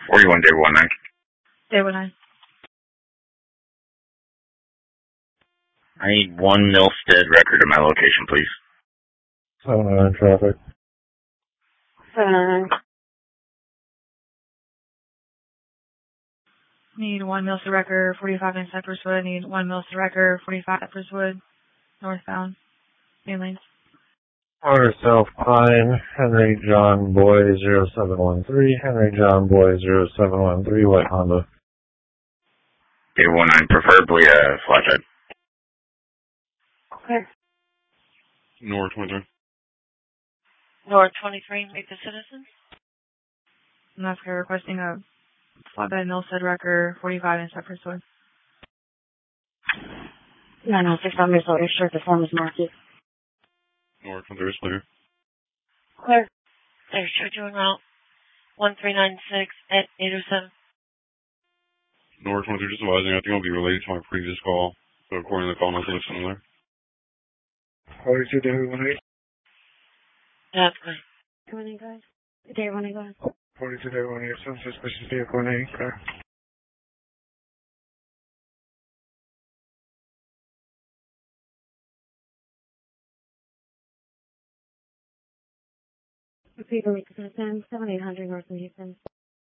41 day 19. Day 19. I need one Milstead record of my location, please. 709 traffic. 709. Need one Milstead record, 45 in Cypress Wood. Need one Milstead record, 45 Cypress Wood, northbound. Main lanes. Order South Pine, Henry John Boy 0713, Henry John Boy 0713, white Honda. Day 19, preferably a flathead. Okay. North 23. North 23, make the citizens. I'm not requesting a flatbed Milstead record, 45 in Cypress Wood. 906 on Minnesota, sure, the form is marked. North 23 is clear. Clear. There's Churchill route 1396 at 807. North 23 just advising, I think it'll be related to my previous call. So according to the call, nothing looks similar. 42 day 18. That's good. Come on in, guys. Day 1 guys. 42 day 18, some suspicious vehicle in 8, correct? People make the citizen, 7800 North Houston.